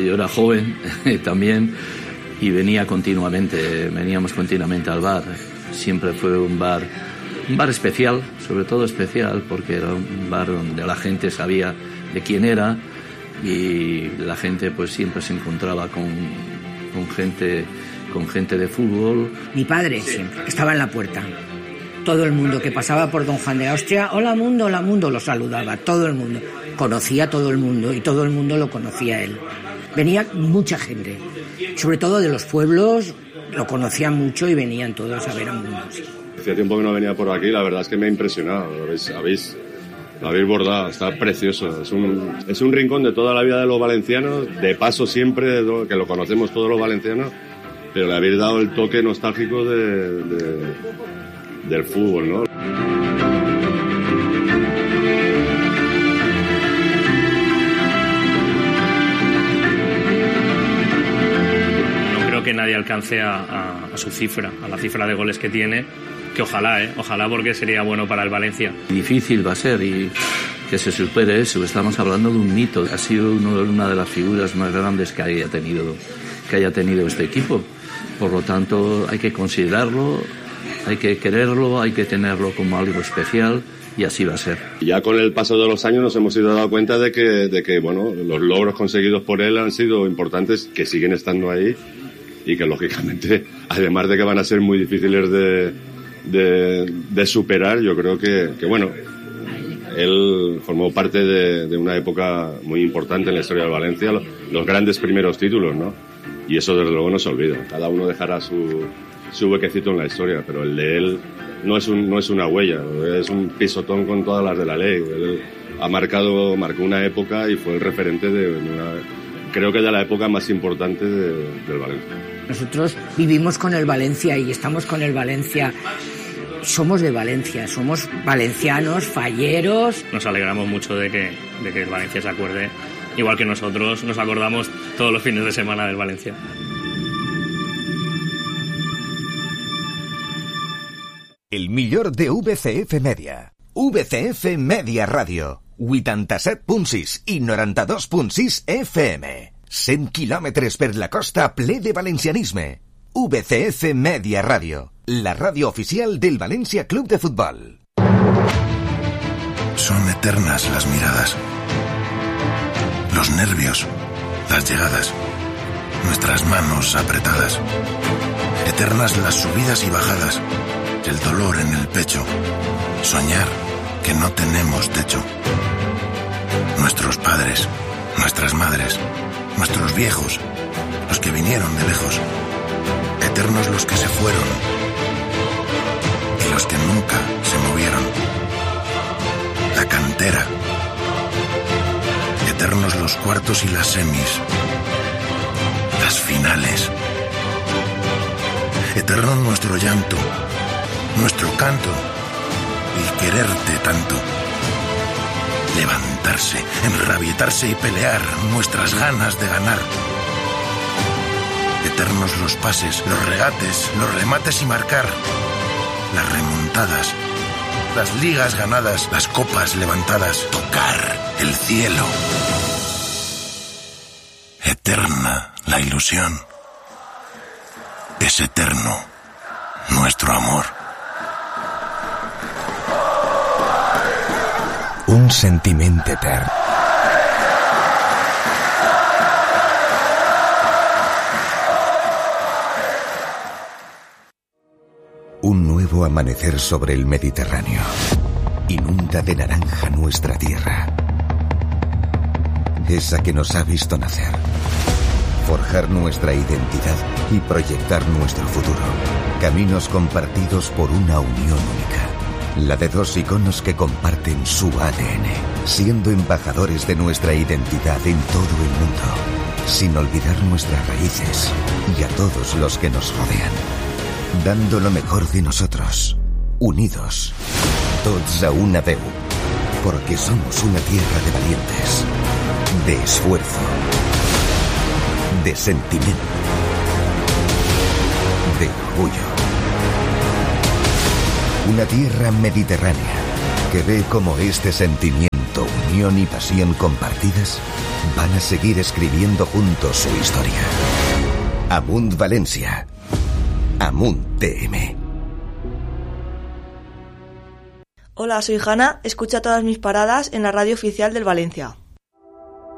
yo era joven también y veníamos continuamente al bar. Siempre fue un bar especial, sobre todo especial, porque era un bar donde la gente sabía de quién era y la gente pues siempre se encontraba con gente de fútbol. Mi padre siempre estaba en la puerta. Todo el mundo que pasaba por Don Juan de Austria, hola mundo, lo saludaba, todo el mundo. Conocía a todo el mundo y todo el mundo lo conocía a él. Venía mucha gente, sobre todo de los pueblos, lo conocían mucho y venían todos a ver a Mundo. Hacía tiempo que no venía por aquí, la verdad es que me ha impresionado, lo habéis bordado, está precioso. Es un rincón de toda la vida de los valencianos, de paso siempre, que lo conocemos todos los valencianos, pero le habéis dado el toque nostálgico del fútbol, ¿no? No creo que nadie alcance a su cifra, a la cifra de goles que tiene, que ojalá porque sería bueno para el Valencia. Difícil va a ser y que se supere eso, estamos hablando de un mito, ha sido una de las figuras más grandes que haya tenido este equipo, por lo tanto hay que considerarlo, hay que quererlo, hay que tenerlo como algo especial y así va a ser. Ya con el paso de los años nos hemos ido dando cuenta de que bueno, los logros conseguidos por él han sido importantes, que siguen estando ahí y que lógicamente, además de que van a ser muy difíciles de superar, yo creo que bueno, él formó parte de una época muy importante en la historia de Valencia, los grandes primeros títulos, ¿no? Y eso desde luego no se olvida. Cada uno dejará su huequecito en la historia, pero el de él no es una huella, es un pisotón con todas las de la ley. Él marcó una época y fue el referente creo que de la época más importante del Valencia. Nosotros vivimos con el Valencia y estamos con el Valencia. Somos de Valencia, somos valencianos, falleros. Nos alegramos mucho de que el Valencia se acuerde, igual que nosotros nos acordamos todos los fines de semana del Valencia. El millor de VCF Media. VCF Media Ràdio. 87.6 i 92.6 FM. 100 quilòmetres per la costa ple de valencianisme. VCF Media Radio, la radio oficial del Valencia Club de Fútbol. Son eternas las miradas, los nervios, las llegadas, nuestras manos apretadas. Eternas las subidas y bajadas, el dolor en el pecho, soñar que no tenemos techo. Nuestros padres, nuestras madres, nuestros viejos, los que vinieron de lejos. Eternos los que se fueron y los que nunca se movieron. La cantera. Eternos los cuartos y las semis. Las finales. Eterno nuestro llanto, nuestro canto y quererte tanto. Levantarse, enrabietarse y pelear nuestras ganas de ganar. Eternos los pases, los regates, los remates y marcar. Las remontadas, las ligas ganadas, las copas levantadas. Tocar el cielo. Eterna la ilusión. Es eterno nuestro amor. Un sentiment etern. Un nuevo amanecer sobre el Mediterráneo. Inunda de naranja nuestra tierra. Esa que nos ha visto nacer. Forjar nuestra identidad y proyectar nuestro futuro. Caminos compartidos por una unión única. La de dos iconos que comparten su ADN, siendo embajadores de nuestra identidad en todo el mundo, sin olvidar nuestras raíces y a todos los que nos rodean. Dando lo mejor de nosotros, unidos, tots a una veu, porque somos una tierra de valientes, de esfuerzo, de sentimiento, de orgullo. Una tierra mediterránea que ve como este sentimiento unión y pasión compartidas, van a seguir escribiendo juntos su historia. Amunt Valencia. Amunt TM. Hola, soy Hanna. Escucha todas mis paradas en la radio oficial del Valencia.